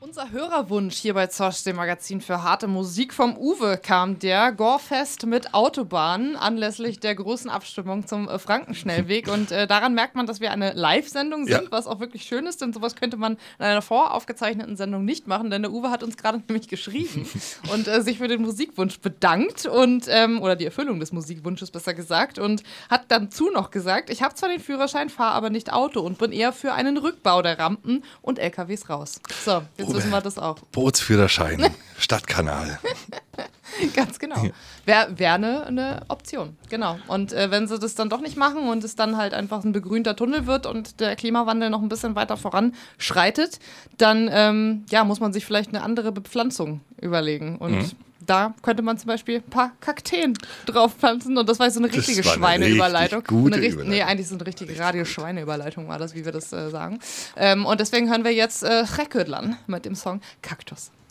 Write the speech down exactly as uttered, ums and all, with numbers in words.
Unser Hörerwunsch hier bei Zosch, dem Magazin für harte Musik vom Uwe, kam der Gorefest mit Autobahn anlässlich der großen Abstimmung zum äh, Frankenschnellweg. Und äh, daran merkt man, dass wir eine Live-Sendung sind, ja. Was auch wirklich schön ist, denn sowas könnte man in einer voraufgezeichneten Sendung nicht machen, denn der Uwe hat uns gerade nämlich geschrieben und äh, sich für den Musikwunsch bedankt und ähm, oder die Erfüllung des Musikwunsches besser gesagt und hat dazu noch gesagt, ich habe zwar den Führerschein, fahre aber nicht Auto und bin eher für einen Rückbau der Rampen und L K Ws raus. So, jetzt wissen wir das auch. Bootsführerschein, Stadtkanal. Ganz genau. Wäre wär eine, eine Option, genau. Und äh, wenn sie das dann doch nicht machen und es dann halt einfach ein begrünter Tunnel wird und der Klimawandel noch ein bisschen weiter voranschreitet, dann ähm, ja, muss man sich vielleicht eine andere Bepflanzung überlegen. Und mhm. da könnte man zum Beispiel ein paar Kakteen draufpflanzen und das war so eine richtige Schweineüberleitung. Eine gute eine richt- Überleitung. Nee, eigentlich so eine richtige Radio-Schweineüberleitung war das, wie wir das äh, sagen. Ähm, und deswegen hören wir jetzt äh, Reködlan mit dem Song Kaktus.